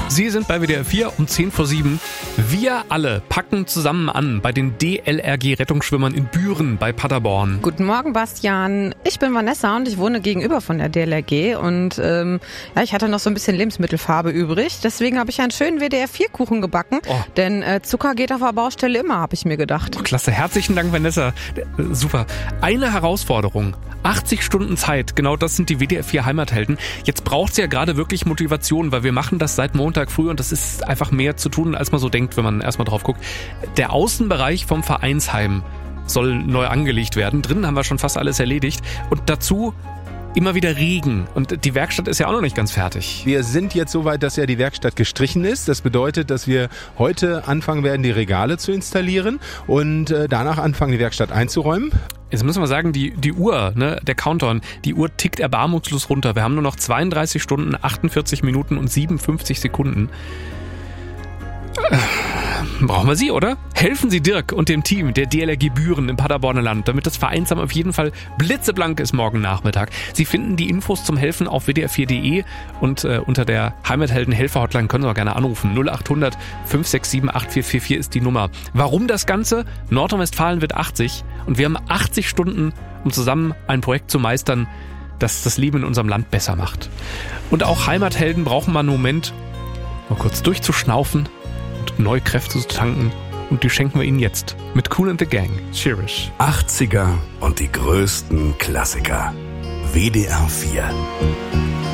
Sie sind bei WDR 4 um 10 vor 7. Wir alle packen zusammen an bei den DLRG-Rettungsschwimmern in Büren bei Paderborn. Guten Morgen, Bastian. Ich bin Vanessa und ich wohne gegenüber von der DLRG. Und ich hatte noch so ein bisschen Lebensmittelfarbe übrig. Deswegen habe ich einen schönen WDR-4-Kuchen gebacken. Oh. Denn Zucker geht auf der Baustelle immer, habe ich mir gedacht. Oh, klasse, herzlichen Dank, Vanessa. Super. Eine Herausforderung. 80 Stunden Zeit, genau das sind die WDR 4 Heimathelden. Jetzt braucht es ja gerade wirklich Motivation, weil wir machen das seit Montag früh und das ist einfach mehr zu tun, als man so denkt, wenn man erstmal drauf guckt. Der Außenbereich vom Vereinsheim soll neu angelegt werden. Drinnen haben wir schon fast alles erledigt. Und dazu immer wieder Regen. Und die Werkstatt ist ja auch noch nicht ganz fertig. Wir sind jetzt so weit, dass ja die Werkstatt gestrichen ist. Das bedeutet, dass wir heute anfangen werden, die Regale zu installieren und danach anfangen, die Werkstatt einzuräumen. Jetzt müssen wir sagen, die Uhr, ne, der Countdown, die Uhr tickt erbarmungslos runter. Wir haben nur noch 32 Stunden, 48 Minuten und 57 Sekunden. Brauchen wir Sie, oder? Helfen Sie Dirk und dem Team der DLRG Büren im Paderborner Land, damit das Vereinsheim auf jeden Fall blitzeblank ist morgen Nachmittag. Sie finden die Infos zum Helfen auf wdr4.de und unter der Heimathelden-Helfer-Hotline können Sie auch gerne anrufen. 0800 567 8444 ist die Nummer. Warum das Ganze? Nordrhein-Westfalen wird 80 und wir haben 80 Stunden, um zusammen ein Projekt zu meistern, das das Leben in unserem Land besser macht. Und auch Heimathelden brauchen mal einen Moment, mal kurz durchzuschnaufen, neue Kräfte zu tanken und die schenken wir Ihnen jetzt mit Kool and the Gang. Cheerish. 80er und die größten Klassiker. WDR 4.